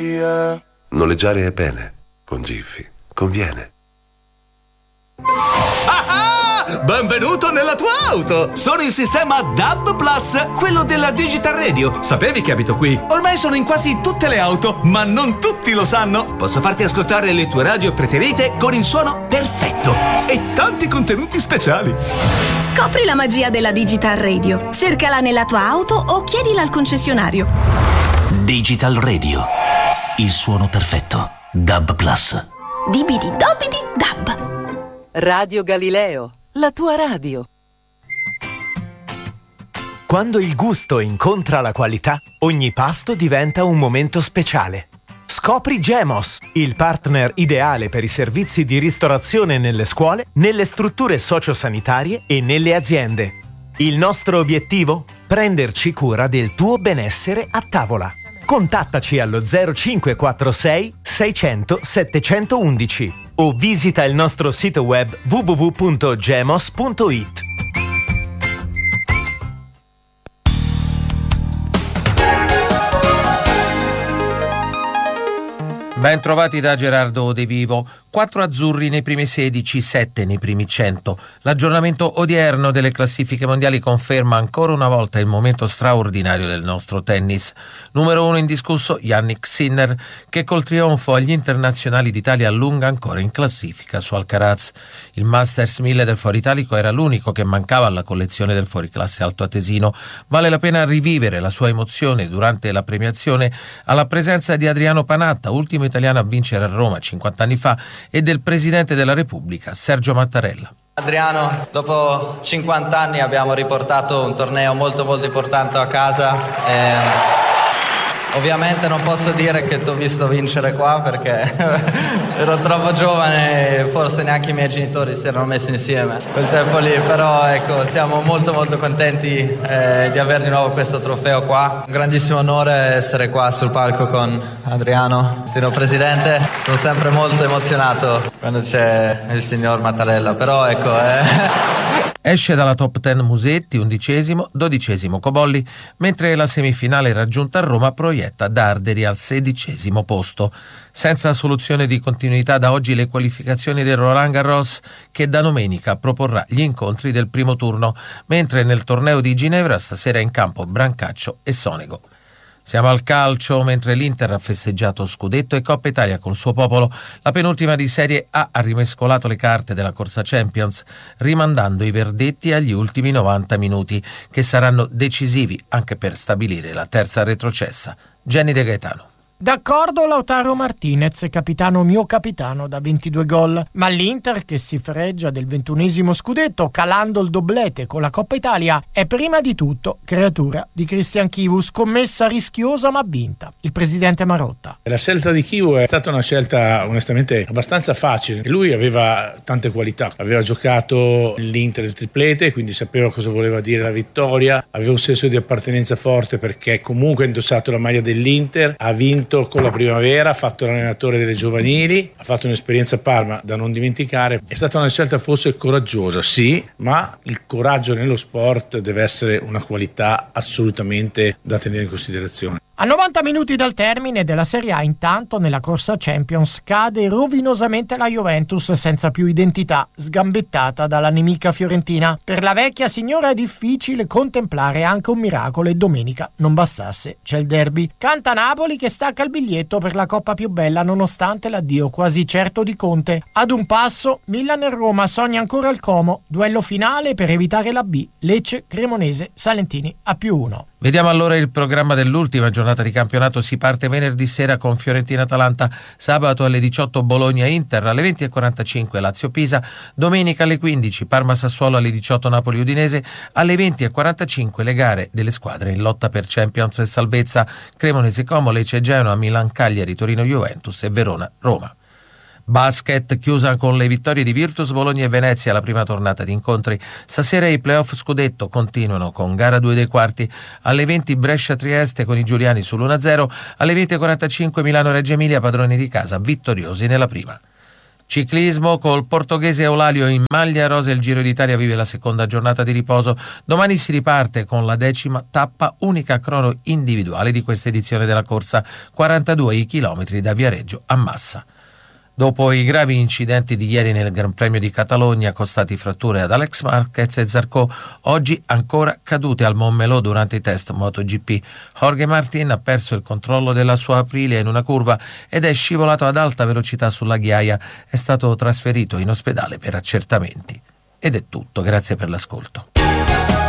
Noleggiare è bene. Con Jiffy conviene. Benvenuto nella tua auto! Sono il sistema DAB Plus, quello della Digital Radio. Sapevi che abito qui? Ormai sono in quasi tutte le auto, ma non tutti lo sanno. Posso farti ascoltare le tue radio preferite con il suono perfetto e tanti contenuti speciali. Scopri la magia della Digital Radio. Cercala nella tua auto o chiedila al concessionario. Digital Radio. Il suono perfetto. DAB Plus. Dibidi dobidi dab. Radio Galileo, la tua radio. Quando il gusto incontra la qualità, ogni pasto diventa un momento speciale. Scopri Gemos, il partner ideale per i servizi di ristorazione nelle scuole, nelle strutture sociosanitarie e nelle aziende. Il nostro obiettivo? Prenderci cura del tuo benessere a tavola. Contattaci allo 0546 600 711 o visita il nostro sito web www.gemos.it. Ben trovati da Gerardo De Vivo. 4 azzurri nei primi 16, 7 nei primi 100. L'aggiornamento odierno delle classifiche mondiali conferma ancora una volta il momento straordinario del nostro tennis. Numero 1 indiscusso Jannik Sinner, che col trionfo agli internazionali d'Italia allunga ancora in classifica su Alcaraz. Il Masters 1000 del Foro Italico era l'unico che mancava alla collezione del fuoriclasse altoatesino. Vale la pena rivivere la sua emozione durante la premiazione alla presenza di Adriano Panatta, ultimo italiano a vincere a Roma 50 anni fa, e del Presidente della Repubblica, Sergio Mattarella. Adriano, dopo 50 anni abbiamo riportato un torneo molto molto importante a casa. Ovviamente non posso dire che ti ho visto vincere qua perché ero troppo giovane e forse neanche i miei genitori si erano messi insieme quel tempo lì, però ecco, siamo molto molto contenti di avere di nuovo questo trofeo qua. Un grandissimo onore essere qua sul palco con Adriano, signor Presidente. Sono sempre molto emozionato quando c'è il signor Mattarella, però ecco... Esce dalla top 10 Musetti, 11°, 12° Cobolli, mentre la semifinale raggiunta a Roma proietta Darderi al 16° posto. Senza soluzione di continuità da oggi le qualificazioni del Roland Garros, che da domenica proporrà gli incontri del primo turno, mentre nel torneo di Ginevra stasera è in campo Brancaccio e Sonego. Siamo al calcio, mentre l'Inter ha festeggiato scudetto e Coppa Italia col suo popolo. La penultima di Serie A ha rimescolato le carte della corsa Champions, rimandando i verdetti agli ultimi 90 minuti, che saranno decisivi anche per stabilire la terza retrocessa. Jenny De Gaetano. D'accordo Lautaro Martinez, capitano mio capitano da 22 gol, ma l'Inter, che si fregia del 21° scudetto calando il doblete con la Coppa Italia, è prima di tutto creatura di Christian Chivu, scommessa rischiosa ma vinta. Il presidente Marotta. La scelta di Chivu è stata una scelta onestamente abbastanza facile. Lui aveva tante qualità, aveva giocato l'Inter del triplete, quindi sapeva cosa voleva dire la vittoria, aveva un senso di appartenenza forte perché comunque ha indossato la maglia dell'Inter, ha vinto con la primavera, ha fatto l'allenatore delle giovanili, ha fatto un'esperienza a Parma da non dimenticare. È stata una scelta forse coraggiosa, sì, ma il coraggio nello sport deve essere una qualità assolutamente da tenere in considerazione. A 90 minuti dal termine della Serie A, intanto, nella corsa Champions cade rovinosamente la Juventus senza più identità, sgambettata dalla nemica fiorentina. Per la vecchia signora è difficile contemplare anche un miracolo e domenica non bastasse, c'è il derby. Canta Napoli che stacca il biglietto per la coppa più bella nonostante l'addio quasi certo di Conte. Ad un passo, Milan e Roma sogna ancora il Como, duello finale per evitare la B, Lecce, Cremonese, Salentini a +1. Vediamo allora il programma dell'ultima giornata di campionato. Si parte venerdì sera con Fiorentina-Atalanta, sabato alle 18 Bologna-Inter, alle 20:45 Lazio-Pisa, domenica alle 15 Parma-Sassuolo, alle 18 Napoli-Udinese, alle 20:45 le gare delle squadre in lotta per Champions e salvezza: Cremonese-Como, Lecce-Genoa, Milan-Cagliari, Torino-Juventus e Verona-Roma. Basket, chiusa con le vittorie di Virtus, Bologna e Venezia la prima tornata di incontri. Stasera i playoff scudetto continuano con gara 2 dei quarti. Alle 20 Brescia-Trieste con i giuliani sull'1-0, alle 20:45 Milano-Reggio Emilia, padroni di casa vittoriosi nella prima. Ciclismo, col portoghese Eulalio in maglia rosa, il Giro d'Italia vive la seconda giornata di riposo. Domani si riparte con la 10ª tappa, unica crono individuale di questa edizione della corsa, 42 i chilometri da Viareggio a Massa. Dopo i gravi incidenti di ieri nel Gran Premio di Catalogna, costati fratture ad Alex Marquez e Zarco, oggi ancora cadute al Montmeló durante i test MotoGP. Jorge Martin ha perso il controllo della sua Aprilia in una curva ed è scivolato ad alta velocità sulla ghiaia. È stato trasferito in ospedale per accertamenti. Ed è tutto, grazie per l'ascolto.